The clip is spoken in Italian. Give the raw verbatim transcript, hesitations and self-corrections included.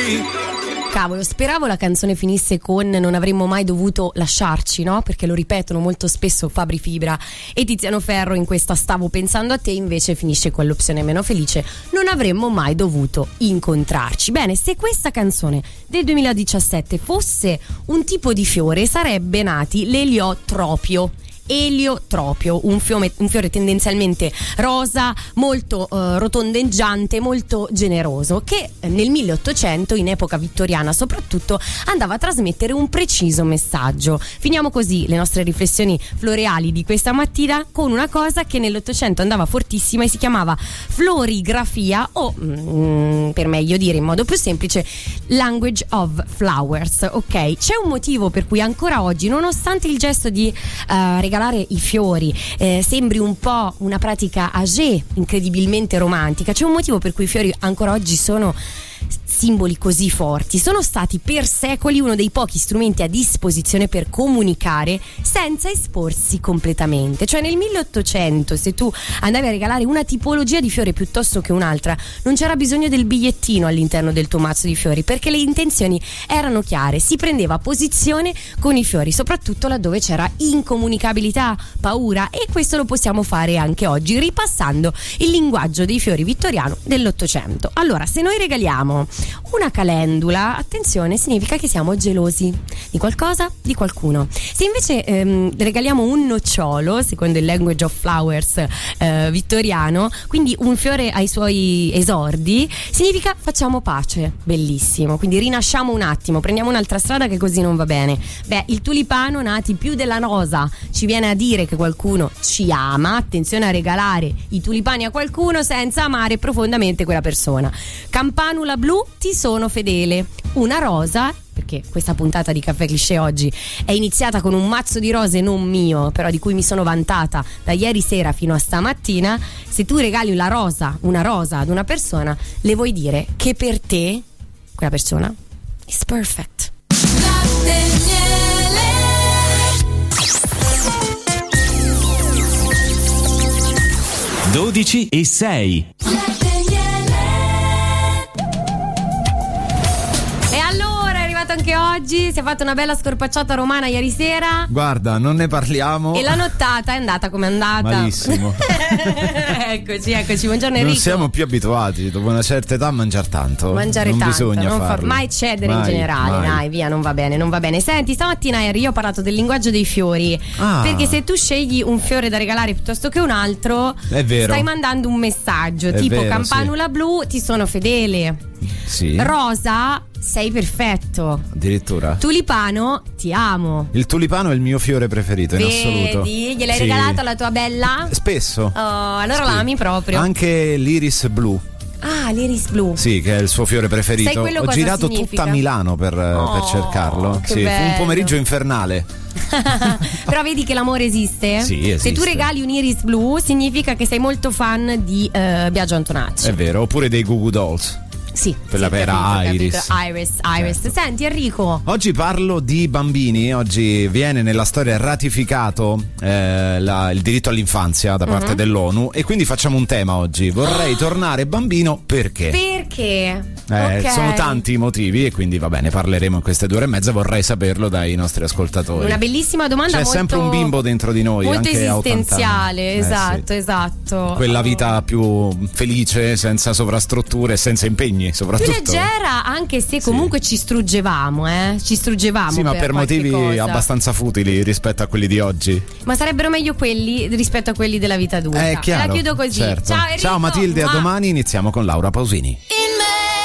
Cavolo, speravo la canzone finisse con non avremmo mai dovuto lasciarci, no? Perché lo ripetono molto spesso Fabri Fibra e Tiziano Ferro in questa Stavo pensando a te, invece finisce con l'opzione meno felice, non avremmo mai dovuto incontrarci. Bene, se questa canzone del duemiladiciassette fosse un tipo di fiore, sarebbe nati l'eliotropio. Eliotropio, un fiore, un fiore tendenzialmente rosa, molto uh, rotondeggiante, molto generoso, che nel milleottocento, in epoca vittoriana soprattutto, andava a trasmettere un preciso messaggio. Finiamo così le nostre riflessioni floreali di questa mattina con una cosa che nell'Ottocento andava fortissima e si chiamava florigrafia o, mm, per meglio dire in modo più semplice, language of flowers. Ok, c'è un motivo per cui ancora oggi, nonostante il gesto di uh, regalare i fiori eh, sembri un po' una pratica âgée, incredibilmente romantica, c'è un motivo per cui i fiori ancora oggi sono simboli così forti. Sono stati per secoli uno dei pochi strumenti a disposizione per comunicare senza esporsi completamente. Cioè nel milleottocento, se tu andavi a regalare una tipologia di fiore piuttosto che un'altra, non c'era bisogno del bigliettino all'interno del tuo mazzo di fiori, perché le intenzioni erano chiare, si prendeva posizione con i fiori, soprattutto laddove c'era incomunicabilità, paura, e questo lo possiamo fare anche oggi ripassando il linguaggio dei fiori vittoriano dell'Ottocento. Allora, se noi regaliamo una calendula, attenzione, significa che siamo gelosi di qualcosa, di qualcuno. Se invece ehm, regaliamo un nocciolo, secondo il language of flowers eh, vittoriano, quindi un fiore ai suoi esordi, significa facciamo pace. Bellissimo, quindi rinasciamo un attimo, prendiamo un'altra strada che così non va bene. Beh, il tulipano, nati più della rosa, ci viene a dire che qualcuno ci ama. Attenzione a regalare i tulipani a qualcuno senza amare profondamente quella persona. Campanula blu, ti sono fedele. Una rosa, perché questa puntata di Caffè Cliché oggi è iniziata con un mazzo di rose non mio, però di cui mi sono vantata da ieri sera fino a stamattina. Se tu regali la rosa, una rosa ad una persona, le vuoi dire che per te quella persona is perfect. dodici e sei. Anche oggi si è fatta una bella scorpacciata romana ieri sera. Guarda, non ne parliamo. E la nottata è andata come è andata. Malissimo. Eccoci, eccoci. Buongiorno Enrico. Non siamo più abituati dopo una certa età a mangiare tanto. Mangiare non tanto, bisogna non farlo. Fa mai cedere mai, in generale. mai. Dai, via, non va bene, non va bene. Senti, stamattina Henry, io ho parlato del linguaggio dei fiori. Ah. Perché se tu scegli un fiore da regalare piuttosto che un altro, è vero, stai mandando un messaggio. È tipo vero, campanula sì. blu, ti sono fedele. Sì. Rosa, sei perfetto. Addirittura. Tulipano, ti amo. Il tulipano è il mio fiore preferito. Vedi? In assoluto. Gliel'hai sì. regalato alla tua bella? Spesso. Oh, allora Sì. la ami proprio. Anche l'iris blu. Ah, l'iris blu. Sì, che è il suo fiore preferito. Sai quello Ho cosa girato significa? tutta Milano per, Oh, per cercarlo. che Sì, fu bello. un pomeriggio infernale. Però vedi che l'amore esiste? Sì, esiste. Se tu regali un iris blu, significa che sei molto fan di uh, Biagio Antonacci. È vero, oppure dei Goo Goo Dolls. Sì, Quella sì, era capito, Iris. capito. Iris, Iris. Certo. Senti Enrico, Oggi parlo di bambini. Oggi viene nella storia ratificato eh, la, il diritto all'infanzia da parte uh-huh. dell'ONU, e quindi facciamo un tema oggi. Vorrei tornare bambino perché? perché? Eh, Ok. Sono tanti i motivi, e quindi va bene, parleremo in queste due ore e mezza. Vorrei saperlo dai nostri ascoltatori. Una bellissima domanda. C'è molto, sempre un bimbo dentro di noi, molto anche a ottanta anni. esistenziale. Eh, esatto, sì. esatto. Quella vita più felice, senza sovrastrutture e senza impegni, soprattutto. Più leggera, anche se comunque Sì. ci struggevamo, eh? Ci struggevamo. Sì, ma per, per qualche motivi cosa. abbastanza futili rispetto a quelli di oggi. Ma sarebbero meglio quelli rispetto a quelli della vita adulta. È chiaro. La chiudo così. Certo. Ciao Enrico. Ciao Matilde, a Mua. domani. Iniziamo con Laura Pausini.